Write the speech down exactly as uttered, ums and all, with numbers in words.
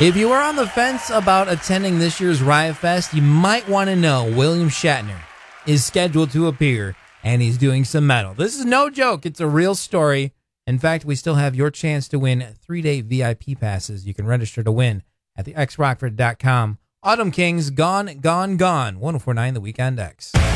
If you are on the fence about attending this year's Riot Fest, you might want to know William Shatner is scheduled to appear, and he's doing some metal. This is no joke. It's a real story. In fact, we still have your chance to win three-day V I P passes. You can register to win at the x rockford dot com. Autumn Kings, Gone, Gone, Gone. one oh four point nine The Weekend X.